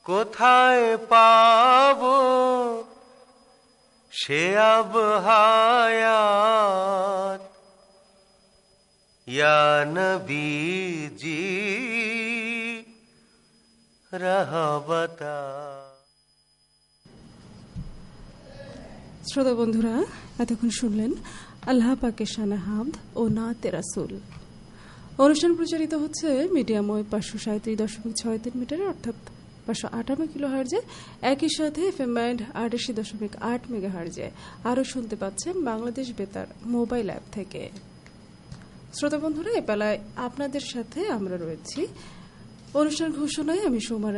কোথায় পাবো সে আব হায়াত ইয়া নবীজি রাহবাতা। শ্রোতা বন্ধুরা, এতক্ষণ শুনলেন আল্লাহ পাকের শানে হামদ ও নাতে রাসূল। অনুষ্ঠান প্রচারিত হচ্ছে মিডিয়াম ওয়েভ 537.63 মিটারে অর্থাৎ 558 কিলোহার্জে, একই সাথে এফএম ব্যান্ড 88.8 মেগাহার্জে। আরও শুনতে পাচ্ছেন বাংলাদেশ বেতার মোবাইল অ্যাপ থেকে। শ্রোতা বন্ধুরা, এ বেলায় আপনাদের সাথে আমরা রয়েছি অনুষ্ঠান ঘোষণায়। আমি সৌমার